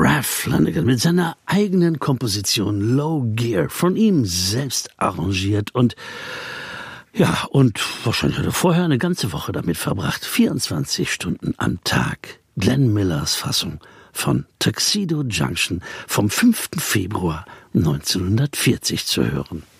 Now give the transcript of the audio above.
Ralph Flanagan mit seiner eigenen Komposition Low Gear, von ihm selbst arrangiert und wahrscheinlich hat er vorher eine ganze Woche damit verbracht, 24 Stunden am Tag. Glenn Millers Fassung von Tuxedo Junction vom 5. Februar 1940 zu hören.